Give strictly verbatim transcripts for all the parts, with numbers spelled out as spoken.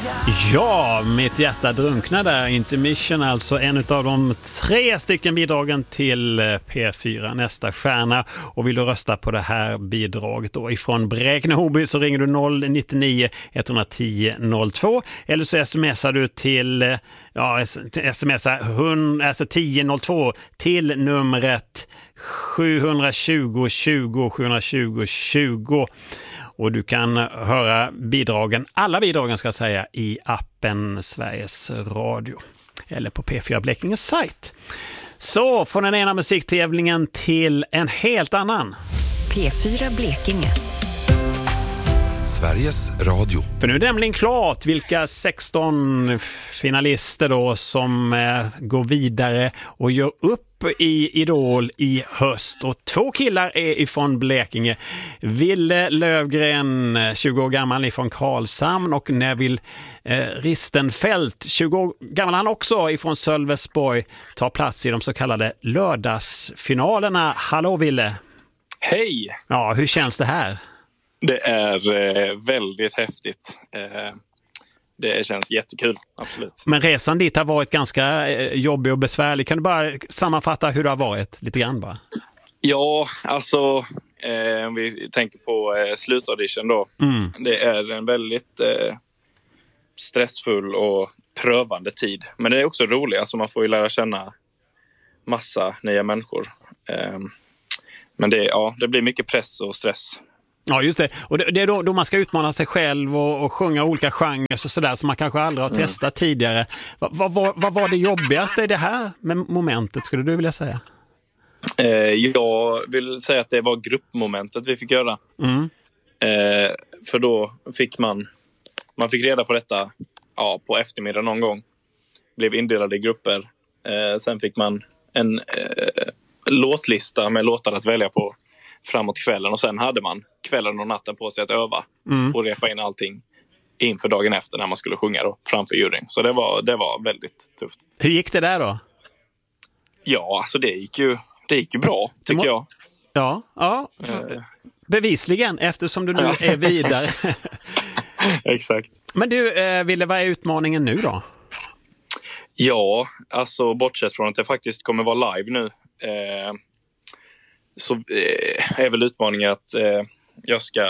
Ja, mitt hjärta drunknar där. Intermission, alltså en av de tre stycken bidragen till P fyra Nästa stjärna. Och vill du rösta på det här bidraget då ifrån Bräkne-Hoby så ringer du noll nio nio ett ett noll noll två eller så smsar du till ja, smsar hundra, alltså tio noll två till numret sju tjugo tjugo sju tjugo tjugo. Och du kan höra bidragen, alla bidragen ska jag säga, i appen Sveriges Radio eller på P fyra Blekinges sajt. Så från den ena musiktävlingen till en helt annan. P fyra Blekinge. Sveriges Radio. För nu är det nämligen klart vilka sexton finalister då som eh, går vidare och gör upp i Idol i höst. Och två killar är ifrån Blekinge. Ville Lövgren, tjugo år gammal, ifrån Karlshamn, och Neville eh, Ristenfält, tjugo år gammal han också, ifrån Sölvesborg, tar plats i de så kallade lördagsfinalerna. Hallå Ville! Hej! Ja, hur känns det här? Det är eh, väldigt häftigt. Eh, det känns jättekul, absolut. Men resan dit har varit ganska eh, jobbig och besvärlig. Kan du bara sammanfatta hur det har varit lite grann bara? Ja, alltså eh, om vi tänker på eh, slutaudition då. Mm. Det är en väldigt eh, stressfull och prövande tid. Men det är också roligt, alltså man får ju lära känna massa nya människor. Eh, men det, ja, det blir mycket press och stress. Ja, just det. Och det är då, då man ska utmana sig själv och, och sjunga olika genrer och sådär som man kanske aldrig har testat mm. tidigare. Vad, vad, vad, vad var det jobbigaste i det här med momentet, skulle du vilja säga? Eh, jag vill säga att det var gruppmomentet vi fick göra. Mm. Eh, för då fick man man fick reda på detta ja, på eftermiddag någon gång. Blev indelade i grupper. Eh, sen fick man en eh, låtlista med låtar att välja på framåt kvällen, och sen hade man kvällen och natten på sig att öva mm. och repa in allting inför dagen efter när man skulle sjunga då, framför juryn. Så det var, det var väldigt tufft. Hur gick det där då? Ja, alltså det gick ju, det gick ju bra, tycker må- jag. Ja, ja. Uh. Bevisligen, eftersom du nu är vidare. Exakt. Men du, eh, Ville, vad är utmaningen nu då? Ja, alltså bortsett från att det faktiskt kommer vara live nu eh, så eh, är väl utmaningen att eh, jag ska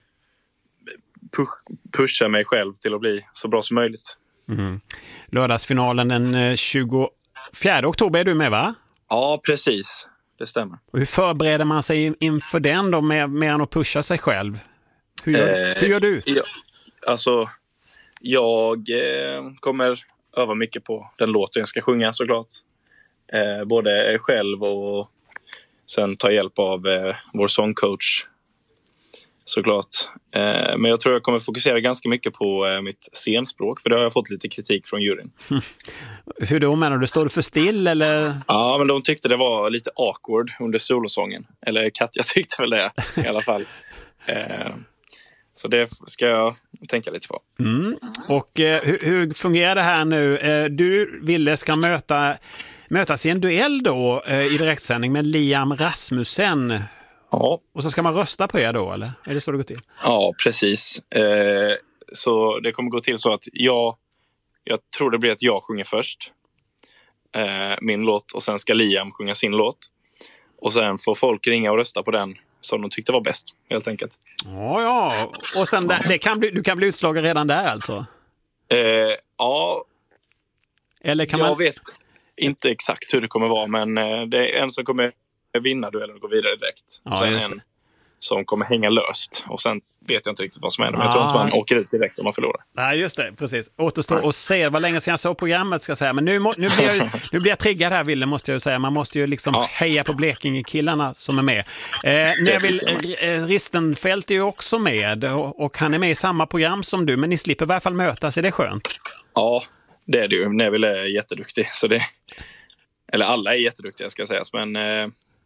push, pusha mig själv till att bli så bra som möjligt. Mm. Lördagsfinalen den tjugofjärde oktober är du med, va? Ja, precis. Det stämmer. Och hur förbereder man sig inför den då, med, med att pusha sig själv? Hur gör, eh, hur gör du? Ja, alltså, jag eh, kommer öva mycket på den låten jag ska sjunga såklart. Eh, både själv och sen ta hjälp av eh, vår sångcoach såklart. Eh, men jag tror jag kommer fokusera ganska mycket på eh, mitt scenspråk, för det har jag fått lite kritik från juryn. Hur då menar du? Står du för still eller? Ja, men de tyckte det var lite awkward under solosången. Eller Katja tyckte väl det i alla fall. Eh, så det ska jag tänka lite på. Mm. Och eh, hur, hur fungerar det här nu? Eh, du ville ska möta mötas i en duell då eh, i direktsändning med Liam Rasmussen. Ja. Och så ska man rösta på er då, eller? Är det så det går till? Ja, precis. Eh, så det kommer gå till så att jag, jag tror det blir att jag sjunger först eh, min låt, och sen ska Liam sjunga sin låt. Och sen får folk ringa och rösta på den som de tyckte var bäst, helt enkelt. Ja, ja. Och sen där, det kan bli, du kan bli utslagen redan där alltså? Eh, ja. Eller kan jag man... vet inte exakt hur det kommer vara, men eh, det är en som kommer vinna duellen och gå vidare direkt. Ja, sen just det. En som kommer hänga löst. Och sen vet jag inte riktigt vad som händer. Men ah. jag tror inte man åker ut direkt om man förlorar. Nej, just det. Precis. Återstår och se vad länge sedan jag såg programmet, ska jag säga. Men nu, må, nu, blir jag, nu blir jag triggad här, Ville, måste jag ju säga. Man måste ju liksom ja. heja på Blekinge-killarna som är med. Eh, Neville eh, Ristenfält är ju också med. Och, och han är med i samma program som du. Men ni slipper i varje fall mötas. Är det skönt? Ja, det är det ju. Neville är jätteduktig. Så det, eller alla är jätteduktiga, ska sägas. Men eh,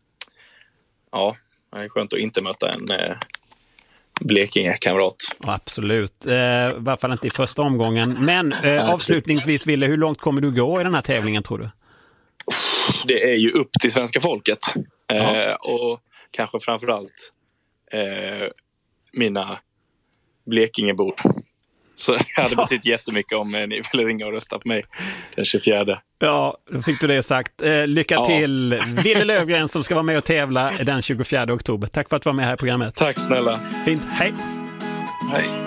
ja, det är skönt att inte möta en eh, Blekinge-kamrat. Absolut. Eh, I varje fall inte i första omgången. Men eh, avslutningsvis, Ville, hur långt kommer du gå i den här tävlingen, tror du? Det är ju upp till svenska folket. Eh, ja. Och kanske framförallt eh, mina Blekingebor. Så det hade betytt jättemycket om ni ville ringa och rösta på mig den tjugofjärde. Ja, då fick du det sagt. Eh, lycka ja. till Ville Löfgren som ska vara med och tävla den tjugofjärde oktober. Tack för att du var med här i programmet. Tack snälla. Fint, hej. Hej.